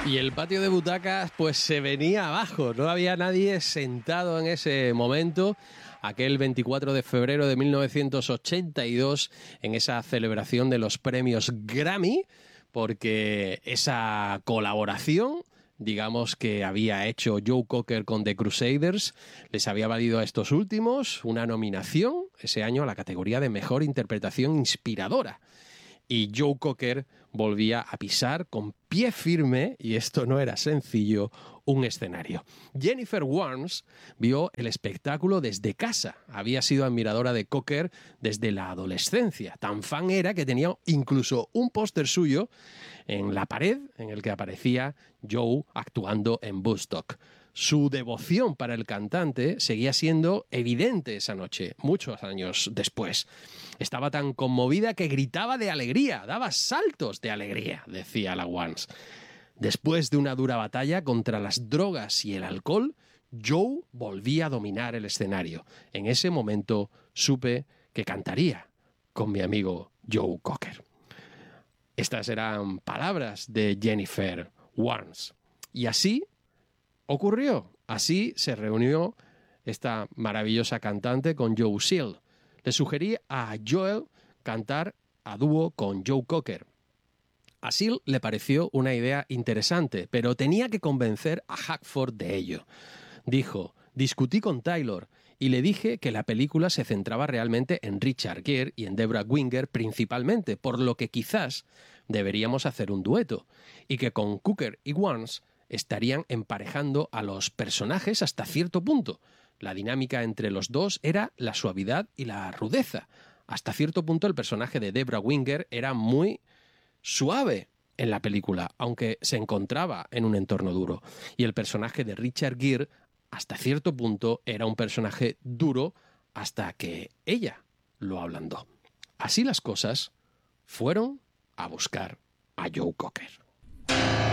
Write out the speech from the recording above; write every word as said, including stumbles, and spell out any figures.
Y el patio de butacas pues se venía abajo, no había nadie sentado en ese momento, aquel veinticuatro de febrero de mil novecientos ochenta y dos, en esa celebración de los premios Grammy, porque esa colaboración, digamos, que había hecho Joe Cocker con The Crusaders, les había valido a estos últimos una nominación ese año a la categoría de Mejor Interpretación Inspiradora. Y Joe Cocker volvía a pisar con pie firme, y esto no era sencillo, un escenario. Jennifer Warnes vio el espectáculo desde casa. Había sido admiradora de Cocker desde la adolescencia. Tan fan era que tenía incluso un póster suyo en la pared en el que aparecía Joe actuando en Woodstock. Su devoción para el cantante seguía siendo evidente esa noche, muchos años después. Estaba tan conmovida que gritaba de alegría, daba saltos de alegría, decía la Warnes. Después de una dura batalla contra las drogas y el alcohol, Joe volvía a dominar el escenario. En ese momento supe que cantaría con mi amigo Joe Cocker. Estas eran palabras de Jennifer Warnes. Y así ocurrió. Así se reunió esta maravillosa cantante con Joe Seal. Le sugerí a Joel cantar a dúo con Joe Cocker. A Seal le pareció una idea interesante, pero tenía que convencer a Hackford de ello. Dijo: discutí con Taylor y le dije que la película se centraba realmente en Richard Gere y en Debra Winger principalmente, por lo que quizás deberíamos hacer un dueto, y que con Cocker y Warnes estarían emparejando a los personajes hasta cierto punto. La dinámica entre los dos era la suavidad y la rudeza. Hasta cierto punto el personaje de Debra Winger era muy suave en la película, aunque se encontraba en un entorno duro. Y el personaje de Richard Gere, hasta cierto punto, era un personaje duro hasta que ella lo ablandó. Así las cosas, fueron a buscar a Joe Cocker.